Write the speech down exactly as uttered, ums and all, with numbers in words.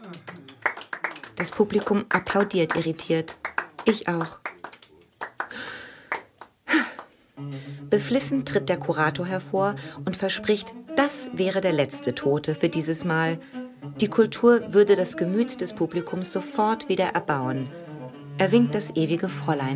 Das Publikum applaudiert irritiert. Ich auch. Beflissen tritt der Kurator hervor und verspricht, das wäre der letzte Tote für dieses Mal. Die Kultur würde das Gemüt des Publikums sofort wieder erbauen. Er winkt das ewige Fräulein